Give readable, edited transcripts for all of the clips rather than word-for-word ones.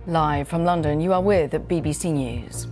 Live from London, you are with BBC News.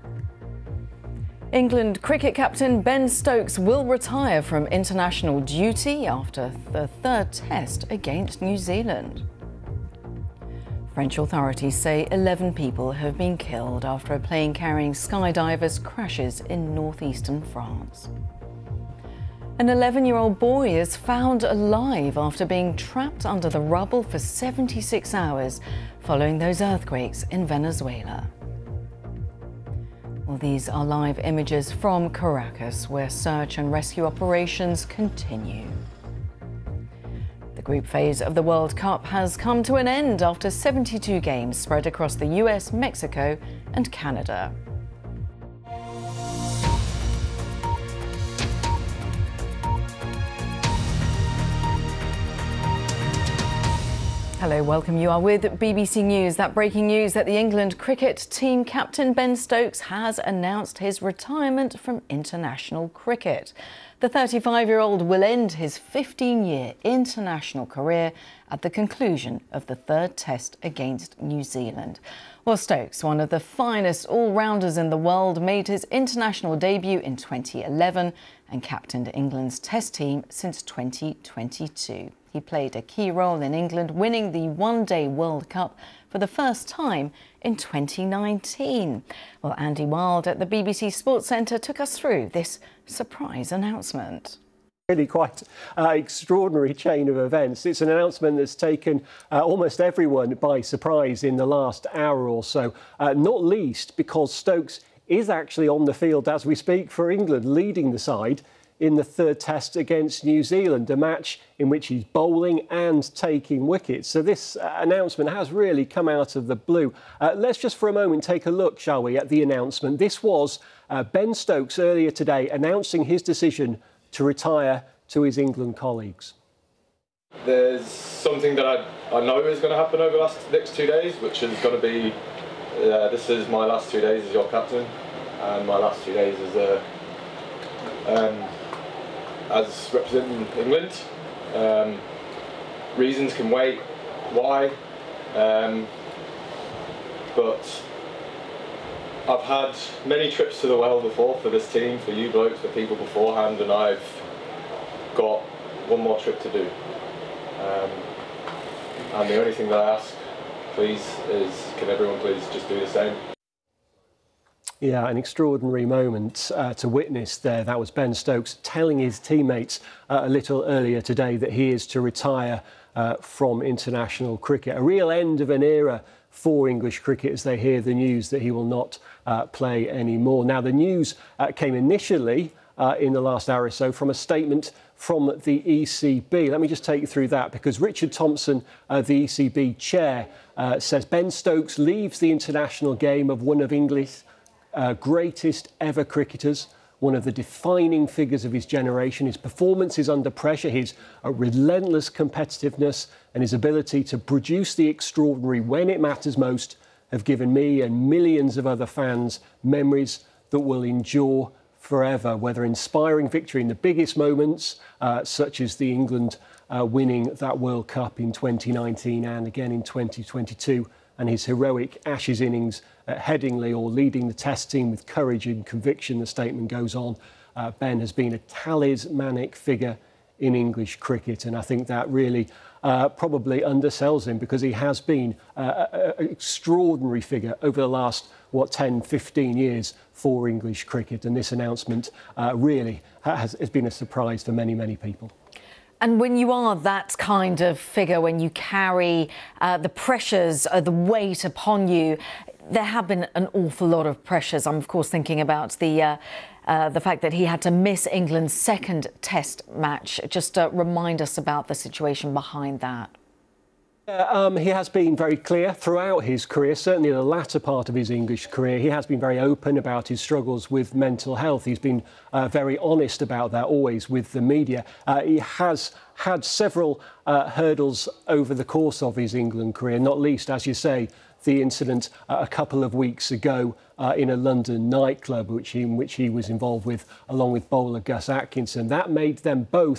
England cricket captain Ben Stokes will retire from international duty after the third test against New Zealand. French authorities say 11 people have been killed after a plane carrying skydivers crashes in northeastern France. An 11-year-old boy is found alive after being trapped under the rubble for 76 hours following those earthquakes in Venezuela. Well, these are live images from Caracas, where search and rescue operations continue. The group phase of the World Cup has come to an end after 72 games spread across the US, Mexico and Canada. Hello, welcome. You are with BBC News. That breaking news that the England cricket team captain Ben Stokes has announced his retirement from international cricket. The 35-year-old will end his 15-year international career at the conclusion of the third test against New Zealand. Well, Stokes, one of the finest all-rounders in the world, made his international debut in 2011 and captained England's test team since 2022. He played a key role in England winning the one-day World Cup for the first time in 2019. Well, Andy Wilde at the BBC Sports Centre took us through this surprise announcement. Really quite extraordinary chain of events. It's an announcement that's taken almost everyone by surprise in the last hour or so, not least because Stokes is actually on the field as we speak for England, leading the side in the third test against New Zealand, a match in which he's bowling and taking wickets. So this announcement has really come out of the blue. Let's just for a moment take a look, shall we, at the announcement. This was Ben Stokes earlier today announcing his decision to retire to his England colleagues. There's something that I know is going to happen over the next 2 days, which is going to be, this is my last 2 days as your captain, and my last 2 days as representing England. Reasons can wait, why, but I've had many trips to the well before for this team, for you blokes, for people beforehand, and I've got one more trip to do. And the only thing that I ask, please, is can everyone please just do the same? Yeah, an extraordinary moment to witness there. That was Ben Stokes telling his teammates a little earlier today that he is to retire from international cricket. A real end of an era for English cricket as they hear the news that he will not play anymore. Now, the news came initially in the last hour or so from a statement from the ECB. Let me just take you through that, because Richard Thompson, the ECB chair, says Ben Stokes leaves the international game of one of England's greatest ever cricketers, one of the defining figures of his generation. His performances under pressure, his relentless competitiveness and his ability to produce the extraordinary when it matters most have given me and millions of other fans memories that will endure forever, whether inspiring victory in the biggest moments, such as the England winning that World Cup in 2019 and again in 2022, and his heroic Ashes innings at Headingley, or leading the test team with courage and conviction, the statement goes on. Ben has been a talismanic figure in English cricket, and I think that really probably undersells him, because he has been an extraordinary figure over the last, 10, 15 years for English cricket, and this announcement really has been a surprise for many, many people. And when you are that kind of figure, when you carry the pressures, the weight upon you, there have been an awful lot of pressures. I'm, of course, thinking about the fact that he had to miss England's second test match. Just remind us about the situation behind that. He has been very clear throughout his career, certainly the latter part of his English career. He has been very open about his struggles with mental health. He's been very honest about that, always with the media. He has had several hurdles over the course of his England career, not least, as you say, the incident a couple of weeks ago in a London nightclub, in which he was involved with, along with bowler Gus Atkinson. That made them both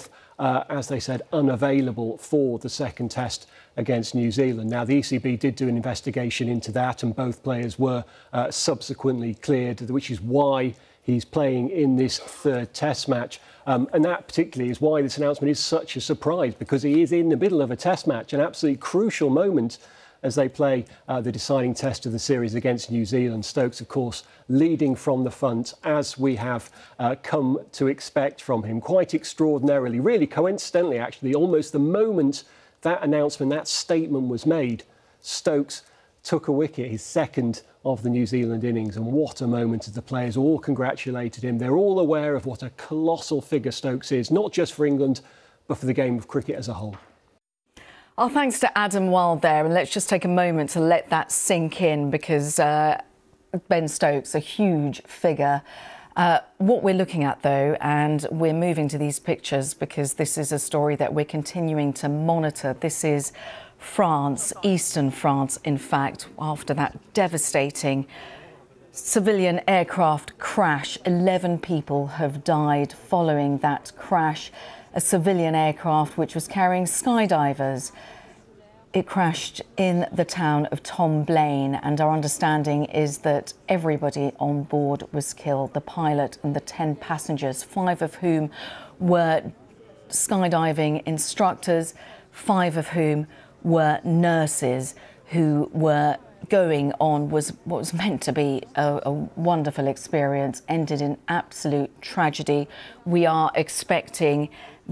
as they said, unavailable for the second test against New Zealand. Now, the ECB did do an investigation into that, and both players were subsequently cleared, which is why he's playing in this third test match. And that particularly is why this announcement is such a surprise, because he is in the middle of a test match, an absolutely crucial moment as they play the deciding test of the series against New Zealand. Stokes, of course, leading from the front, as we have come to expect from him. Quite extraordinarily, really coincidentally, actually, almost the moment that announcement, that statement was made, Stokes took a wicket, his second of the New Zealand innings. And what a moment as the players all congratulated him. They're all aware of what a colossal figure Stokes is, not just for England, but for the game of cricket as a whole. Our thanks to Adam Wild there, and let's just take a moment to let that sink in, because Ben Stokes, a huge figure. What we're looking at, though, and we're moving to these pictures because this is a story that we're continuing to monitor. This is France, eastern France, in fact, after that devastating civilian aircraft crash. 11 people have died following that crash. A civilian aircraft which was carrying skydivers. It crashed in the town of Tomblaine, and our understanding is that everybody on board was killed, the pilot and the 10 passengers, 5 of whom were skydiving instructors, 5 of whom were nurses who were going on what was meant to be a wonderful experience, ended in absolute tragedy. We are expecting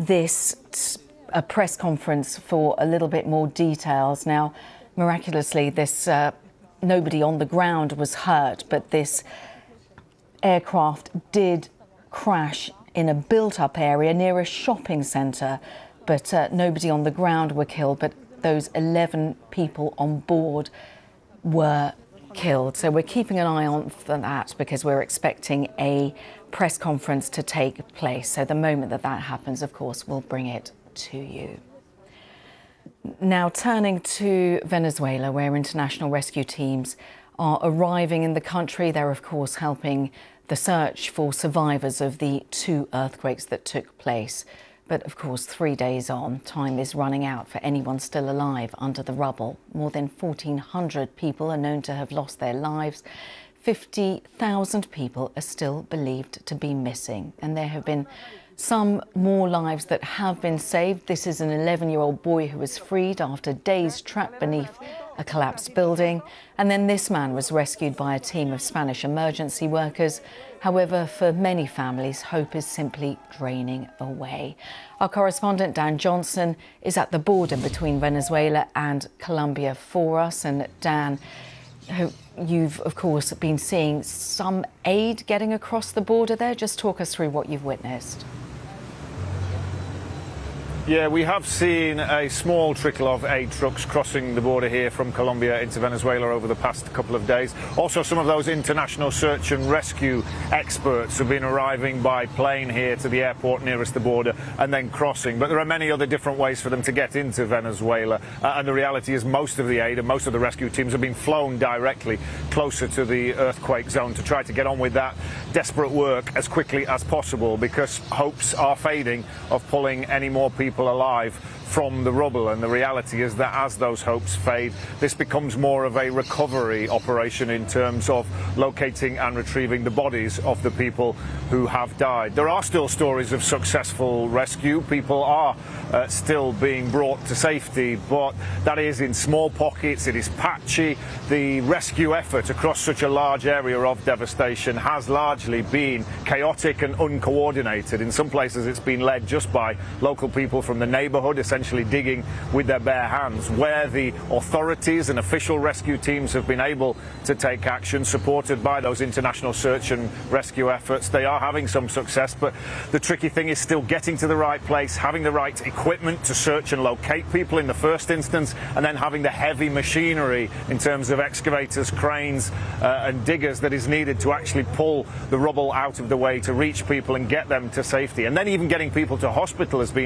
a press conference for a little bit more details. Now, miraculously, nobody on the ground was hurt, but this aircraft did crash in a built-up area near a shopping centre, but nobody on the ground were killed, but those 11 people on board were killed. So we're keeping an eye on for that, because we're expecting a press conference to take place. So the moment that happens, of course, we'll bring it to you. Now, turning to Venezuela, where international rescue teams are arriving in the country. They're, of course, helping the search for survivors of the 2 earthquakes that took place. But, of course, 3 days on, time is running out for anyone still alive under the rubble. More than 1,400 people are known to have lost their lives. 50,000 people are still believed to be missing. And there have been some more lives that have been saved. This is an 11-year-old boy who was freed after days trapped beneath a collapsed building. And then this man was rescued by a team of Spanish emergency workers. However, for many families, hope is simply draining away. Our correspondent Dan Johnson is at the border between Venezuela and Colombia for us. And Dan, you've, of course, been seeing some aid getting across the border there. Just talk us through what you've witnessed. Yeah, we have seen a small trickle of aid trucks crossing the border here from Colombia into Venezuela over the past couple of days. Also, some of those international search and rescue experts have been arriving by plane here to the airport nearest the border and then crossing. But there are many other different ways for them to get into Venezuela. And the reality is most of the aid and most of the rescue teams have been flown directly closer to the earthquake zone to try to get on with that desperate work as quickly as possible, because hopes are fading of pulling any more people alive from the rubble. And the reality is that as those hopes fade, this becomes more of a recovery operation in terms of locating and retrieving the bodies of the people who have died. There are still stories of successful rescue. People are still being brought to safety, but that is in small pockets. It is patchy. The rescue effort across such a large area of devastation has largely been chaotic and uncoordinated. In some places it's been led just by local people from the neighbourhood, essentially digging with their bare hands. Where the authorities and official rescue teams have been able to take action, supported by those international search and rescue efforts, they are having some success. But the tricky thing is still getting to the right place, having the right equipment to search and locate people in the first instance, and then having the heavy machinery in terms of excavators, cranes and diggers that is needed to actually pull the rubble out of the way to reach people and get them to safety. And then even getting people to hospital has been a challenge.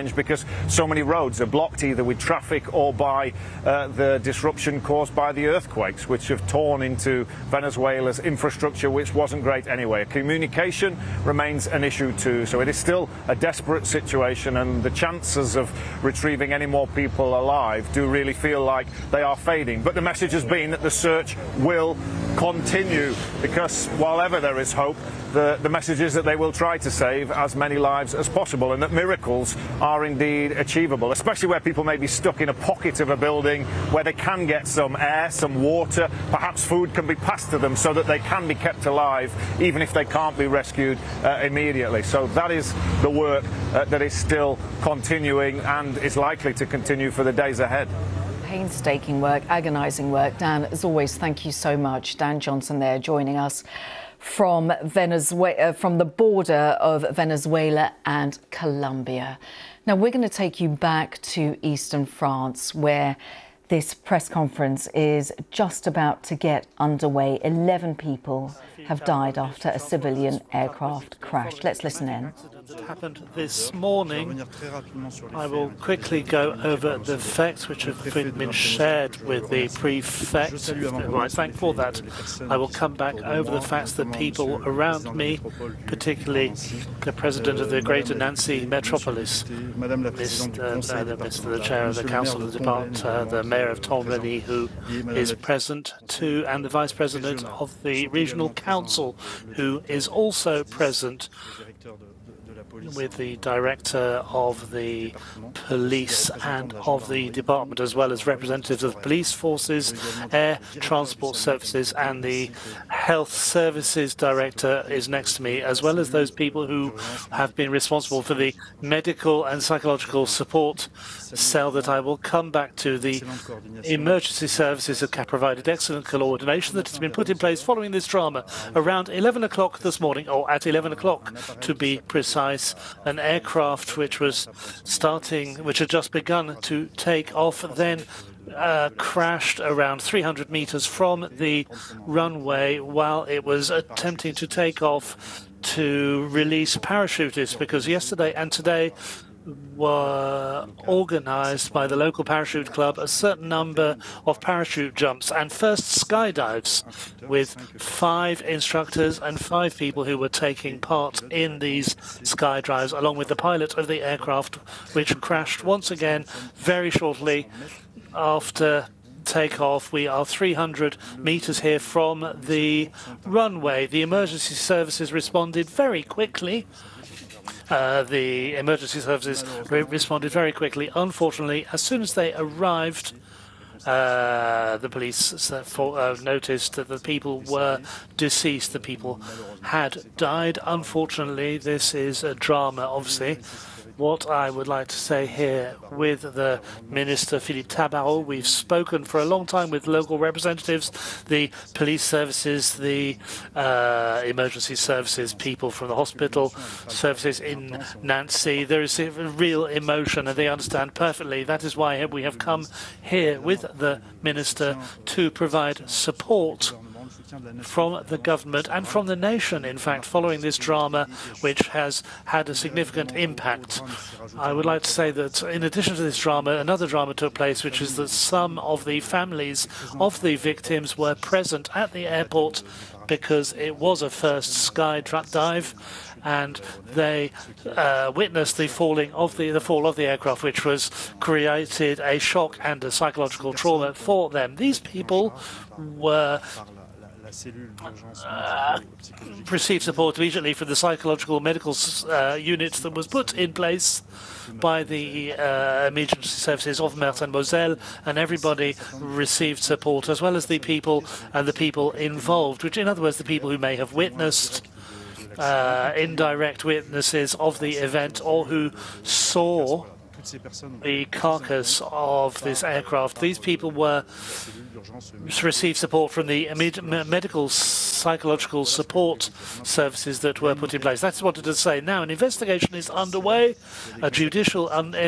challenge because so many roads are blocked either with traffic or by the disruption caused by the earthquakes, which have torn into Venezuela's infrastructure, which wasn't great anyway. Communication remains an issue too, so it is still a desperate situation, and the chances of retrieving any more people alive do really feel like they are fading. But the message has been that the search will continue, because while ever there is hope, the message is that they will try to save as many lives as possible, and that miracles are indeed achievable, especially where people may be stuck in a pocket of a building where they can get some air, some water, perhaps food can be passed to them so that they can be kept alive even if they can't be rescued immediately. So that is the work that is still continuing and is likely to continue for the days ahead. Painstaking work, agonising work. Dan, as always, thank you so much. Dan Johnson there joining us from Venezuela, from the border of Venezuela and Colombia. Now we're going to take you back to eastern France, where this press conference is just about to get underway. 11 people have died after a civilian aircraft crashed. Let's listen in. That happened this morning. I will quickly go over the facts which have been shared with the prefect. I thank for that. I will come back over the facts that people around me, particularly the president of the Greater Nancy Metropolis, the chair of the council of the department, the mayor of Tombony, who is present too, and the vice president of the regional council, who is also present, with the director of the police and of the department, as well as representatives of police forces, air transport services, and the health services director is next to me, as well as those people who have been responsible for the medical and psychological support cell that I will come back to. The emergency services have provided excellent coordination that has been put in place following this drama. Around 11 o'clock this morning, or at 11 o'clock to be precise, an aircraft which had just begun to take off, then crashed around 300 meters from the runway while it was attempting to take off to release parachutists, because yesterday and today were organized by the local parachute club a certain number of parachute jumps and first skydives, with 5 instructors and 5 people who were taking part in these skydives, along with the pilot of the aircraft, which crashed once again very shortly after takeoff. We are 300 meters here from the runway. The emergency services responded very quickly. The emergency services responded very quickly. Unfortunately, as soon as they arrived, the police noticed that the people were deceased. The people had died. Unfortunately, this is a drama, obviously. What I would like to say here with the Minister Philippe Tabarot, we've spoken for a long time with local representatives, the police services, the emergency services, people from the hospital services in Nancy. There is a real emotion, and they understand perfectly. That is why we have come here with the Minister to provide support from the government and from the nation, in fact, following this drama, which has had a significant impact. I would like to say that in addition to this drama, another drama took place, which is that some of the families of the victims were present at the airport because it was a first skydive, and they witnessed the fall of the aircraft, which was created a shock and a psychological trauma for them. These people were received support immediately from the psychological medical unit that was put in place by the emergency services of Meurthe and Moselle, and everybody received support, as well as the people involved, which, in other words, the people who may have witnessed, indirect witnesses of the event, or who saw the carcass of this aircraft. These people received support from the medical psychological support services that were put in place. That's what I wanted to say. Now, an investigation is underway. A judicial